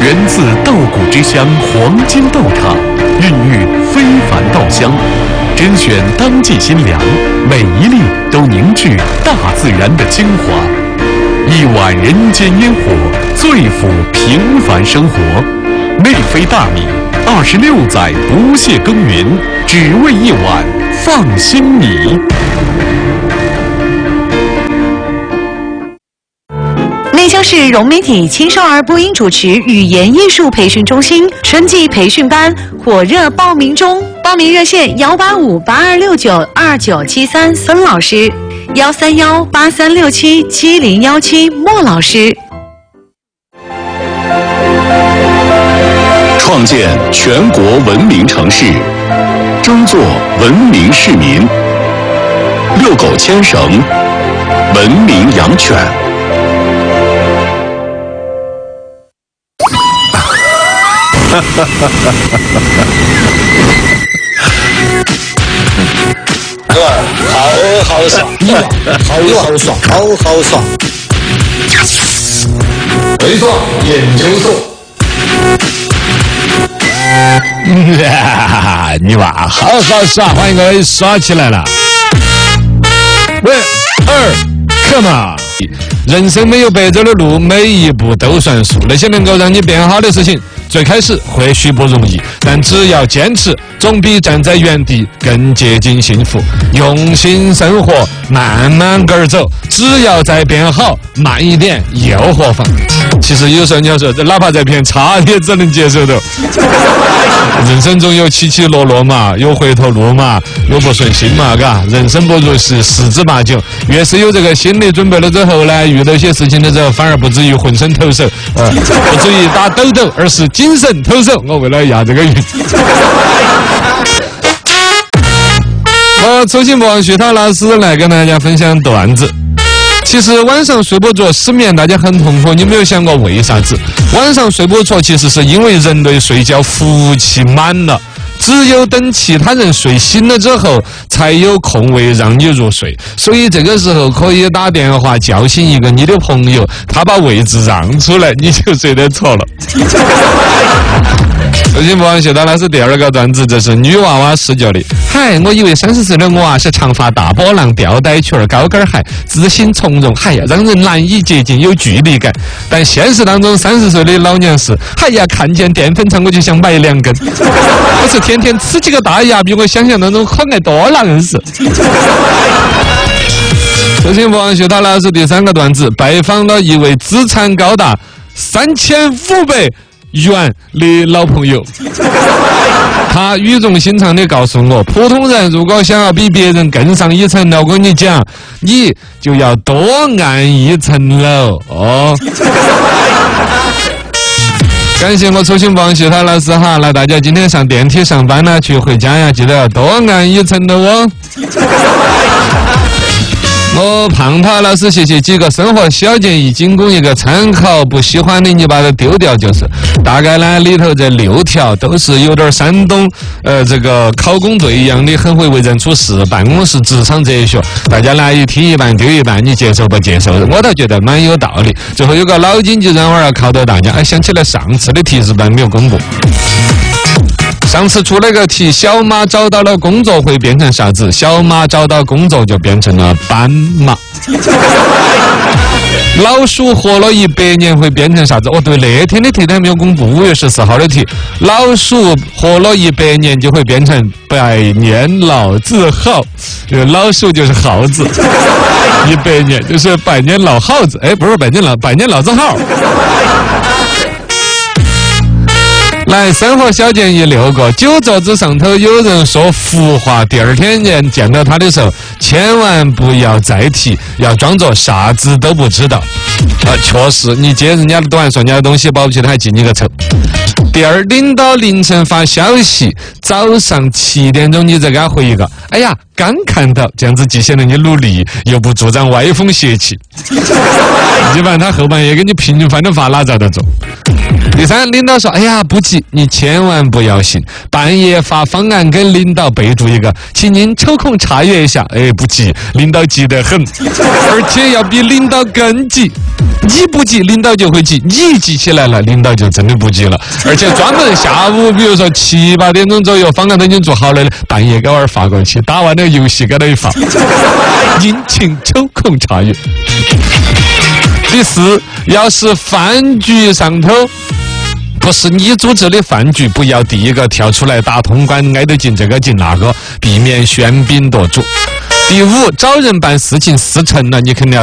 源自稻谷之乡黄金豆厂，孕育非凡稻香，甄选当季新粮，每一粒都凝聚大自然的精华。一碗人间烟火，最抚平凡生活。内飞大米，26载不懈耕耘，只为一碗放心米。 内江市融媒体青少儿播音主持语言艺术培训中心春季培训班火热报名中，报名热线18582692973孙老师，13183677017莫老师。 创建全国文明城市，争做文明市民。遛狗牵绳，文明养犬。 好爽，好爽。没错，眼球瘦。 你娃好耍，欢迎各位耍起来了。1、2 ，come on！ 人生没有白走的路，每一步都算数。那些能够让你变好的事情，最开始或许不容易，但只要坚持，总比站在原地更接近幸福。用心生活，慢慢个儿走，只要再变好，慢一点又何妨？其实有时候你要说，这哪怕再变差，也只能接受的。人生中有起起落落嘛，有回头路嘛，有不顺心嘛，嘎。人生不如是十之八九。越是有这个心理准备了之后呢，遇到一些事情的时候，反而不至于浑身抖擞，不至于打抖抖，而是精神抖擞。我为了压这个韵。我初心不忘徐涛老师来跟大家分享段子。其实晚上睡不着失眠，大家很痛苦，你没有想过为啥子？晚上睡不着，其实是因为人类睡觉服务器满了，只有等其他人睡醒了之后，才有空位让你入睡。所以这个时候可以打电话叫醒一个你的朋友，他把位置让出来，你就睡得着了。首先不忘谢到那是第二个段子，这是女娃娃视角的。嗨，我以为30岁的我啊是长发大波浪、吊带裙、高跟鞋，自信从容，嗨呀，让人难以接近，有距离感。但现实当中30岁的老娘是，嗨呀，看见淀粉肠我就想买2根。我是天天吃几个大牙，比我想象当中可爱多了，硬是。首先不忘谢到那是第3个段子，拜访了一位资产高达3500元的老朋友，他语重心长地告诉我，普通人如果想要比别人更上一层楼，我跟你讲，你就要多按1层楼哦。感谢我初心不忘谢他老师哈，那大家今天上电梯上班呢，去回家呀，记得要多按1层楼哦。我胖他老师写几个生活小建议，仅供一个参考，不喜欢的你把它丢掉就是。大概呢里头这6条都是有点山东这个考公队一样的，很会为人处事，办公室职场哲学，大家呢一听一半丢一半，你接受不接受？我倒觉得蛮有道理。最后有个老经济人物要考到大家，想起来上次的提示班没有公布。上次出了个题，小马找到了工作会变成啥子？小马找到工作就变成了斑马。老鼠活了100年会变成啥子？哦对，那天的题还没有公布，5月14号的题，老鼠活了100年就会变成百年老字号。老鼠就是耗子，100年就是百年老耗子，不是百年老字号。来，生活小建议6个。酒桌子上头有人说胡话，第二天见到他的时候，千万不要再提，要装作啥子都不知道。确实，你接人家的短，说人家的东西，保不齐他还记你个仇。第二，领导凌晨发消息，早上7点钟你再给他回一个，哎呀，刚看到，这样子既显得你努力，又不助长歪风邪气。一般他后半夜给你频繁的发，哪遭得住？ 第三，领导说：“哎呀，不急，你千万不要信，半夜发方案给领导备注一个，请您抽空查阅一下。”哎，不急，领导急得很，而且要比领导更急。你不急，领导就会急；你急起来了，领导就真的不急了。而且专门下午，比如说7、8点钟左右，方案都已经做好了的，半夜给我发过去，打完那个游戏给他一发，您请抽空查阅。第四，要是饭局上头不是你组织的饭局，不要第一个跳出来打通关，挨得进这个进那个，避免喧宾夺主。第五，找人办事情4成了，你肯定要